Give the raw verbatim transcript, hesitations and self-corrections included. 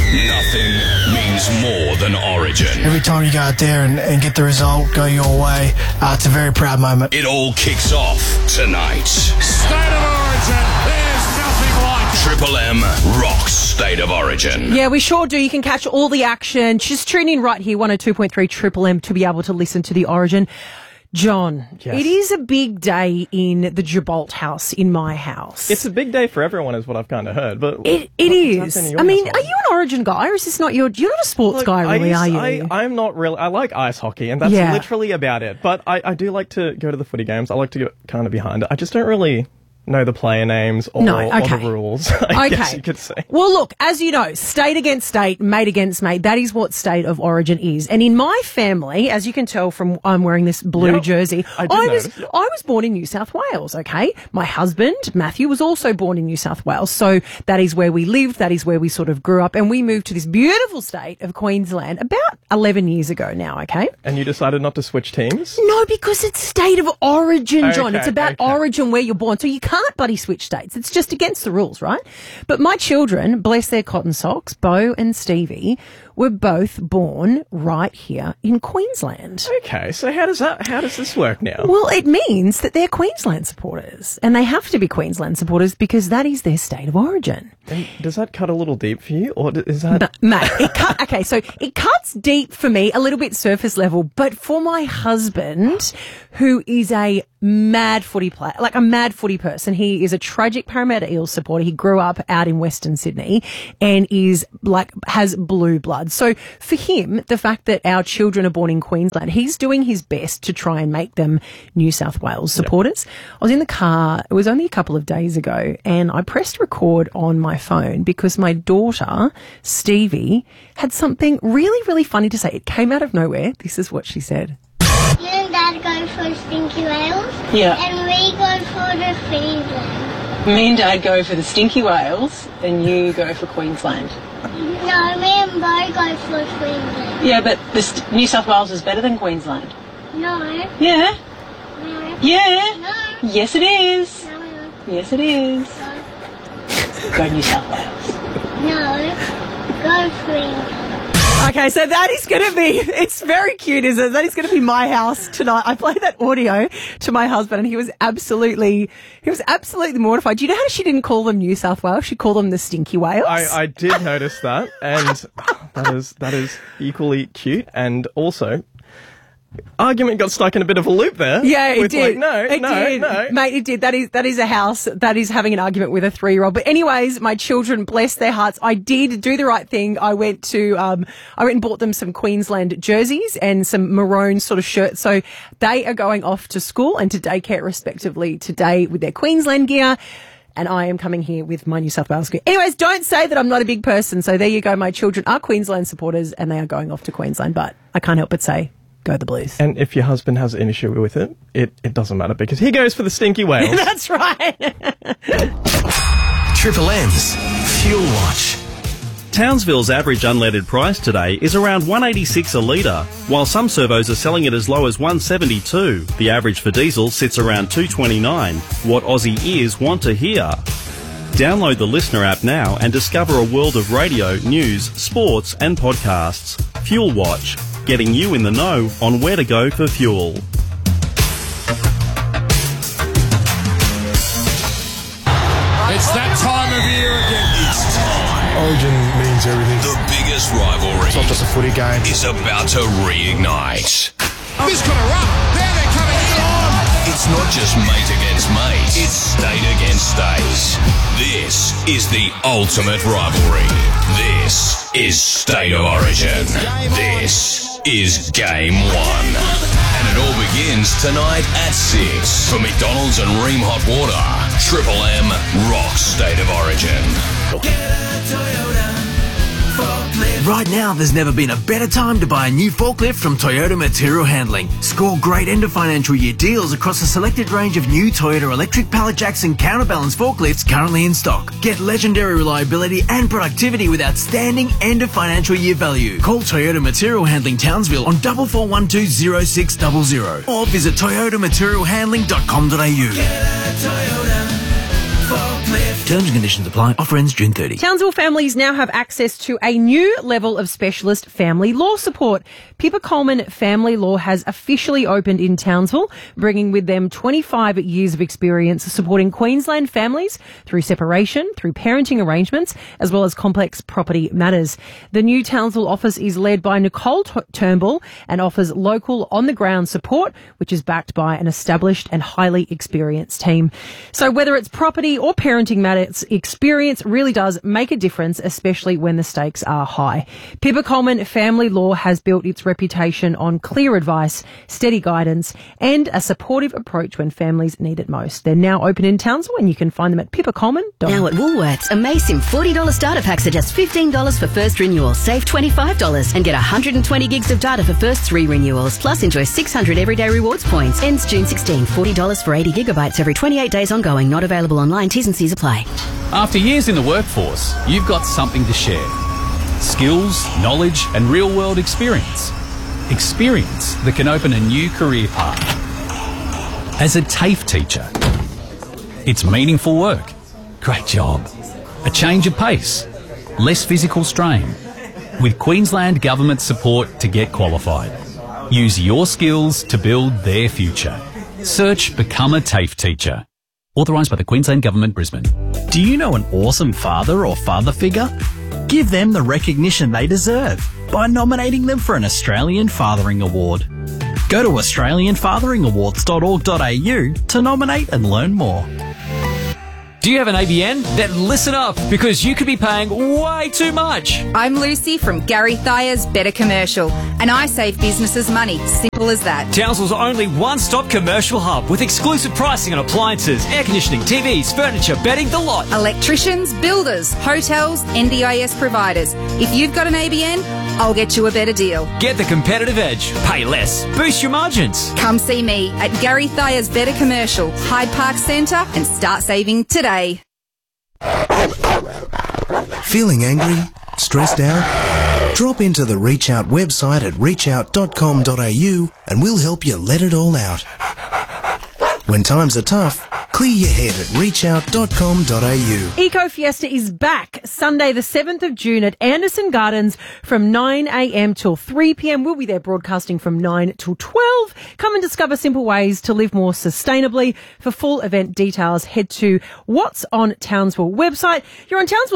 Nothing means more than Origin. Every time you go out there and, and get the result go your way, uh, it's a very proud moment. It all kicks off tonight. State of Origin, there's nothing like it. Triple M rocks State of Origin. Yeah, we sure do. You can catch all the action. Just tune in right here, one oh two point three Triple M, to be able to listen to the Origin. John, Yes. It is a big day in the Gibault house, in my house. It's a big day for everyone, is what I've kind of heard. But It, it what- is. what's happening in I your mean, household? are you an Origin guy, or is this not your... You're not a sports Look, guy, really, I, are you? I, I'm not really. I like ice hockey, and that's Yeah. literally about it. But I, I do like to go to the footy games. I like to get kind of behind it. I just don't really know the player names or, No, or okay. the rules, I Okay. guess you could say. Well, look, as you know, state against state, mate against mate, that is what State of Origin is. And in my family, as you can tell from I'm wearing this blue Yep. jersey, I did was notice, yep. I was born in New South Wales, okay? My husband, Matthew, was also born in New South Wales. So that is where we lived, that is where we sort of grew up, and we moved to this beautiful state of Queensland about eleven years ago now, okay? And you decided not to switch teams? No, because it's State of Origin, John. Okay, It's about okay. origin, where you're born. So you can't bloody switch states. It's just against the rules, right? But my children, bless their cotton socks, Bo and Stevie, were both born right here in Queensland. Okay, so how does that? How does this work now? Well, it means that they're Queensland supporters, and they have to be Queensland supporters because that is their state of origin. And does that cut a little deep for you, or d- is that? But, mate, it cut, okay, so it cuts deep for me, a little bit surface level, but for my husband, who is a mad footy player, like a mad footy person, he is a tragic Parramatta Eels supporter. He grew up out in Western Sydney and is like, has blue blood. So for him, the fact that our children are born in Queensland, he's doing his best to try and make them New South Wales supporters. I was in the car, it was only a couple of days ago, and I pressed record on my phone because my daughter, Stevie, had something really, really funny to say. It came out of nowhere. This is what she said. You and Dad go for Stinky Wales. Yeah. And we go for the Queensland. Me and Dad go for the Stinky Whales, and you go for Queensland. No, me and Bo go for Queensland. Yeah, but the st- New South Wales is better than Queensland. No. Yeah. No. Yeah. No. Yes, it is. No. Yes, it is. No. Go New South Wales. No. Go Queensland. Okay, so that is going to be, it's very cute, isn't it? That is going to be my house tonight. I played that audio to my husband and he was absolutely, he was absolutely mortified. Do you know how she didn't call them New South Wales? She called them the Stinky Whales. I, I did notice that, and that is that is equally cute, and also. Argument got stuck in a bit of a loop there. Yeah, it with did. Like, no, it no, did. no. Mate, it did. That is that is a house that is having an argument with a three-year-old. But anyways, my children, bless their hearts, I did do the right thing. I went to, um, I went and bought them some Queensland jerseys and some maroon sort of shirts. So they are going off to school and to daycare respectively today with their Queensland gear. And I am coming here with my New South Wales gear. Anyways, don't say that I'm not a big person. So there you go. My children are Queensland supporters and they are going off to Queensland. But I can't help but say, go the Blues. And if your husband has an issue with it, it, it doesn't matter because he goes for the Stinky Whales. That's right. Triple M's Fuel Watch. Townsville's average unleaded price today is around one eighty-six a litre, while some servos are selling it as low as one seventy-two. The average for diesel sits around two twenty-nine. What Aussie ears want to hear. Download the Listener app now and discover a world of radio, news, sports and podcasts. Fuel Watch, getting you in the know on where to go for fuel. It's that time of year again. It's time. Origin means everything. The biggest rivalry It's not just a footy game. is about to reignite. This could erupt. There they're coming in. It's not just mate against mate. It's state against state. This is the ultimate rivalry. This is State of Origin. This is Game One. And it all begins tonight at six. For McDonald's and Ream Hot Water, Triple M rocks State of Origin. Right now, there's never been a better time to buy a new forklift from Toyota Material Handling. Score great end of financial year deals across a selected range of new Toyota electric pallet jacks and counterbalance forklifts currently in stock. Get legendary reliability and productivity with outstanding end of financial year value. Call Toyota Material Handling Townsville on four four one two zero six zero zero or visit toyota material handling dot com dot a u. Get a Toyota forklift. Terms and conditions apply. Offer ends June thirtieth. Townsville families now have access to a new level of specialist family law support. Pippa Coleman Family Law has officially opened in Townsville, bringing with them twenty-five years of experience supporting Queensland families through separation, through parenting arrangements, as well as complex property matters. The new Townsville office is led by Nicole T- Turnbull and offers local on-the-ground support, which is backed by an established and highly experienced team. So whether it's property or parenting matters, experience really does make a difference, especially when the stakes are high. Pippa Coleman Family Law has built its reputation on clear advice, steady guidance, and a supportive approach when families need it most. They're now open in Townsville, and you can find them at pippa coleman dot com. Now at Woolworths, Amasim forty dollars starter packs are just fifteen dollars for first renewal. Save twenty-five dollars and get one hundred twenty gigs of data for first three renewals. Plus enjoy six hundred everyday rewards points. Ends June sixteenth. forty dollars for eighty gigabytes every twenty-eight days ongoing. Not available online. T's and C's apply. After years in the workforce, you've got something to share. Skills, knowledge and real-world experience. Experience that can open a new career path. As a TAFE teacher, it's meaningful work, great job, a change of pace, less physical strain, with Queensland Government support to get qualified. Use your skills to build their future. Search Become a TAFE Teacher. Authorised by the Queensland Government, Brisbane. Do you know an awesome father or father figure? Give them the recognition they deserve by nominating them for an Australian Fathering Award. Go to australian fathering awards dot org dot a u to nominate and learn more. Do you have an A B N? Then listen up, because you could be paying way too much. I'm Lucy from Gary Thayer's Better Commercial, and I save businesses money. Simple as that. Townsville's only one-stop commercial hub with exclusive pricing on appliances, air conditioning, T Vs, furniture, bedding, the lot. Electricians, builders, hotels, N D I S providers. If you've got an A B N, I'll get you a better deal. Get the competitive edge. Pay less. Boost your margins. Come see me at Gary Thayer's Better Commercial, Hyde Park Centre, and start saving today. Feeling angry? Stressed out? Drop into the Reach Out website at reach out dot com dot a u and we'll help you let it all out. When times are tough, clear your head at reach out dot com dot a u. Eco Fiesta is back Sunday the seventh of June at Anderson Gardens from nine a m till three p m. We'll be there broadcasting from nine till twelve. Come and discover simple ways to live more sustainably. For full event details, head to What's on Townsville website. You're on Townsville